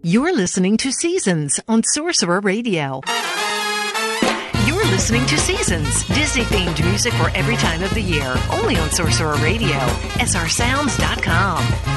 You're listening to Seasons on Sorcerer Radio. You're listening to Seasons, Disney-themed music for every time of the year, only on Sorcerer Radio, srsounds.com.